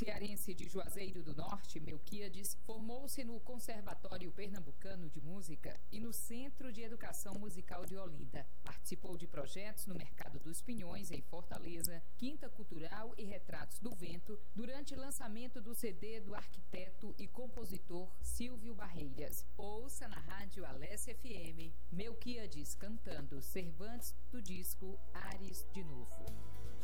cearense de Juazeiro do Norte, Melquíades, formou-se no Conservatório Pernambucano de Música e no Centro de Educação Musical de Olinda. Participou de projetos no Mercado dos Pinhões, em Fortaleza, Quinta Cultural e Retratos do Vento, durante o lançamento do CD do arquiteto e compositor Silvio Barreiras. Ouça na Rádio Alessia FM, Melquíades cantando Cervantes do disco Ares de Novo.